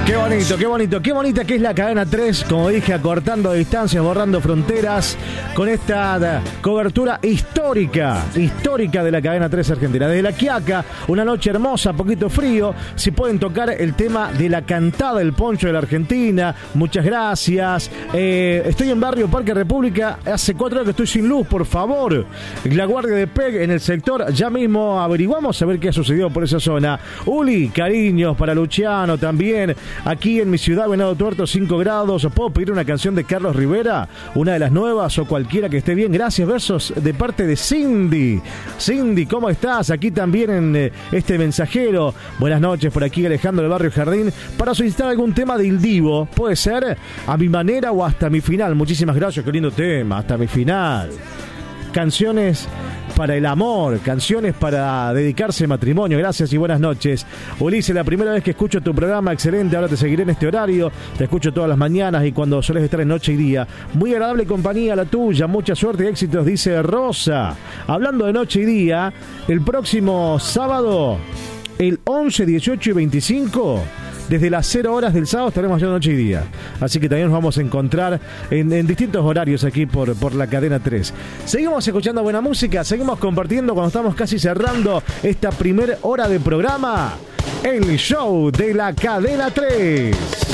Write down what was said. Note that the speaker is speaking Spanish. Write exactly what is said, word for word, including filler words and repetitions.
Qué bonito, qué bonito, qué bonita que es la cadena tres, como dije, acortando distancias, borrando fronteras, con esta cobertura histórica, histórica de la cadena tres argentina. Desde La Quiaca, una noche hermosa, poquito frío, si pueden tocar el tema de la cantada del poncho de la Argentina, muchas gracias. Eh, estoy en Barrio Parque República, hace cuatro horas que estoy sin luz, por favor. La guardia de P E G en el sector, ya mismo averiguamos a ver qué ha sucedido por esa zona. Uli, cariños para Luciano también. Aquí en mi ciudad, Venado Tuerto, cinco grados. ¿Puedo pedir una canción de Carlos Rivera? Una de las nuevas o cualquiera que esté bien. Gracias, versos de parte de Cindy. Cindy, ¿cómo estás? Aquí también en eh, este mensajero. Buenas noches, por aquí Alejandro del Barrio Jardín. Para solicitar algún tema de Il Divo. Puede ser a mi manera o hasta mi final. Muchísimas gracias, qué lindo tema. Hasta mi final. Canciones para el amor, canciones para dedicarse a matrimonio. Gracias y buenas noches. Ulises, la primera vez que escucho tu programa, excelente, ahora te seguiré en este horario, te escucho todas las mañanas y cuando sueles estar en noche y día. Muy agradable compañía la tuya, mucha suerte y éxitos, dice Rosa. Hablando de noche y día, el próximo sábado, el once, dieciocho y veinticinco... desde las cero horas del sábado estaremos haciendo noche y día. Así que también nos vamos a encontrar en, en distintos horarios aquí por, por la cadena tres. Seguimos escuchando buena música, seguimos compartiendo cuando estamos casi cerrando esta primera hora de programa. El show de la cadena tres.